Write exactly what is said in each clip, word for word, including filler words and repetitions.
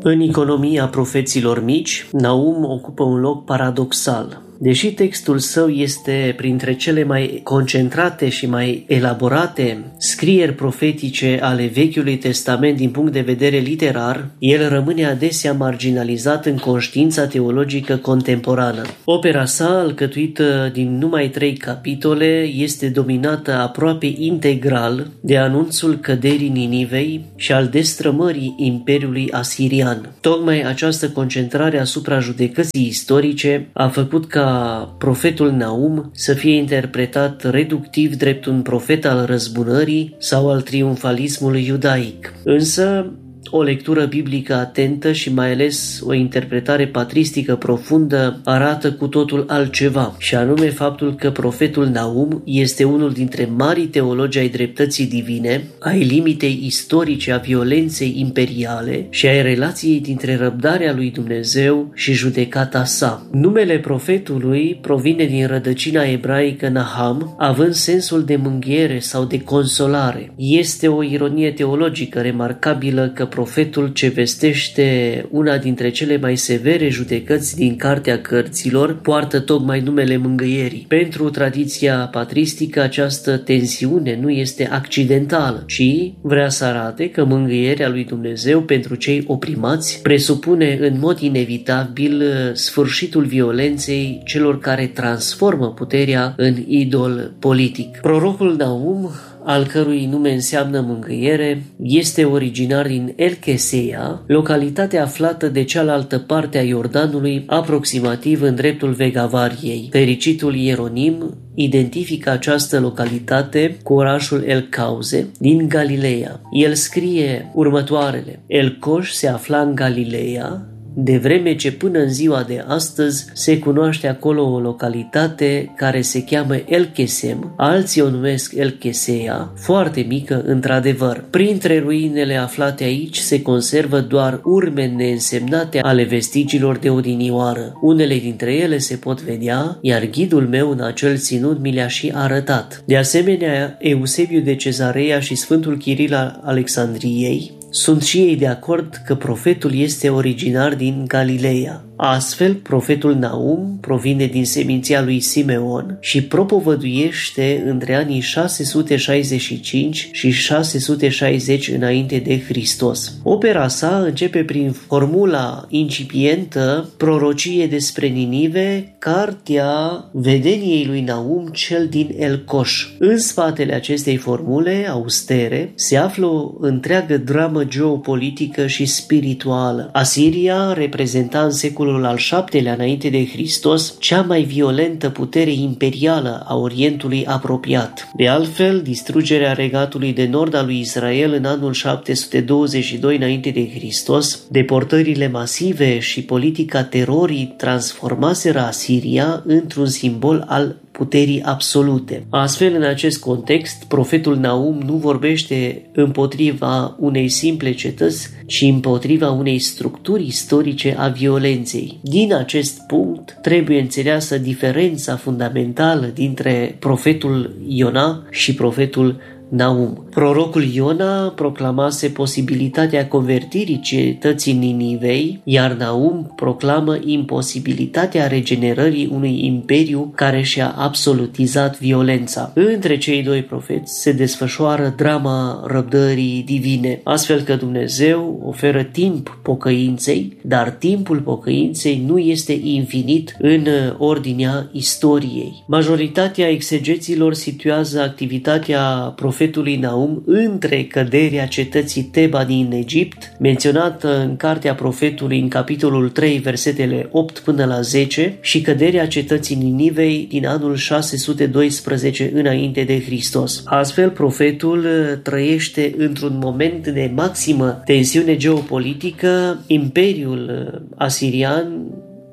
În iconomia profeților mici, Naum ocupă un loc paradoxal. Deși textul său este printre cele mai concentrate și mai elaborate scrieri profetice ale Vechiului Testament din punct de vedere literar, el rămâne adesea marginalizat în conștiința teologică contemporană. Opera sa, alcătuită din numai trei capitole, este dominată aproape integral de anunțul căderii Ninivei și al destrămării Imperiului Asirian. Tocmai această concentrare asupra judecății istorice a făcut ca profetul Naum să fie interpretat reductiv drept un profet al răzbunării sau al triumfalismului iudaic. Însă, o lectură biblică atentă și mai ales o interpretare patristică profundă arată cu totul altceva, și anume faptul că profetul Naum este unul dintre marii teologi ai dreptății divine, ai limitei istorice a violenței imperiale și ai relației dintre răbdarea lui Dumnezeu și judecata sa. Numele profetului provine din rădăcina ebraică Naham, având sensul de mânghiere sau de consolare. Este o ironie teologică remarcabilă că profetul ce vestește una dintre cele mai severe judecăți din Cartea Cărților poartă tocmai numele mângâierii. Pentru tradiția patristică, această tensiune nu este accidentală, ci vrea să arate că mângâierea lui Dumnezeu pentru cei oprimați presupune în mod inevitabil sfârșitul violenței celor care transformă puterea în idol politic. Prorocul Naum, al cărui nume înseamnă mângâiere, este originar din El-Cheseia, localitate aflată de cealaltă parte a Iordanului, aproximativ în dreptul Vegavariei. Fericitul Ieronim identifică această localitate cu orașul El-Cauze din Galileea. El scrie următoarele: El-Coș se afla în Galileea, de vreme ce până în ziua de astăzi se cunoaște acolo o localitate care se cheamă El-Chesem, alții o numesc El-Cheseia, foarte mică într-adevăr. Printre ruinele aflate aici se conservă doar urme neînsemnate ale vestigiilor de odinioară. Unele dintre ele se pot vedea, iar ghidul meu în acel ținut mi le-a și arătat. De asemenea, Eusebiu de Cezarea și Sfântul Chiril al Alexandriei sunt și ei de acord că profetul este originar din Galileea. Astfel, profetul Naum provine din seminția lui Simeon și propovăduiește între anii șase sute șaizeci și cinci și șase sute șaizeci înainte de Hristos. Opera sa începe prin formula incipientă Prorocie despre Ninive, cartea vedeniei lui Naum cel din El-Coș. În spatele acestei formule austere se află o întreagă dramă geopolitică și spirituală. Asiria reprezenta în secolul al șaptelea înainte de Hristos cea mai violentă putere imperială a Orientului apropiat. De altfel, distrugerea regatului de nord al lui Israel în anul șapte sute douăzeci și doi înainte de Hristos, deportările masive și politica terorii transformaseră Asiria într-un simbol al puterii absolute. Astfel, în acest context, profetul Naum nu vorbește împotriva unei simple cetăți, ci împotriva unei structuri istorice a violenței. Din acest punct, trebuie înțeleasă diferența fundamentală dintre profetul Iona și profetul Naum. Prorocul Iona proclamase posibilitatea convertirii cetății Ninivei, iar Naum proclamă imposibilitatea regenerării unui imperiu care și-a absolutizat violența. Între cei doi profeți se desfășoară drama răbdării divine, astfel că Dumnezeu oferă timp pocăinței, dar timpul pocăinței nu este infinit în ordinea istoriei. Majoritatea exegeților situează activitatea profetului profetului Naum între căderea cetății Teba din Egipt, menționată în cartea profetului în capitolul trei, versetele opt până la zece, și căderea cetății Ninivei din anul șase sute doisprezece înainte de Hristos. Astfel, profetul trăiește într-un moment de maximă tensiune geopolitică. Imperiul asirian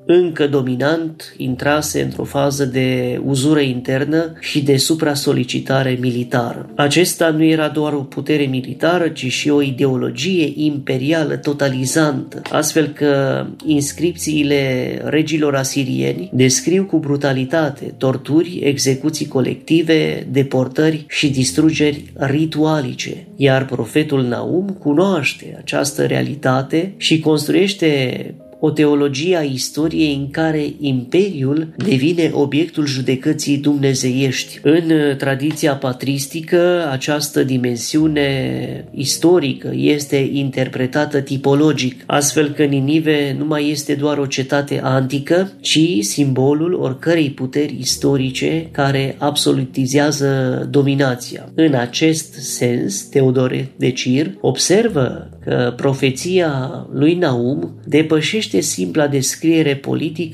încă dominant, intrase într-o fază de uzură internă și de supra-solicitare militară. Acesta nu era doar o putere militară, ci și o ideologie imperială totalizantă, astfel că inscripțiile regilor asirieni descriu cu brutalitate torturi, execuții colective, deportări și distrugeri ritualice, iar profetul Naum cunoaște această realitate și construiește o teologie a istoriei în care imperiul devine obiectul judecății dumnezeiești. În tradiția patristică, această dimensiune istorică este interpretată tipologic, astfel că Ninive nu mai este doar o cetate antică, ci simbolul oricărei puteri istorice care absolutizează dominația. În acest sens, Teodore de Cir observă că profeția lui Naum depășește simpla descriere politică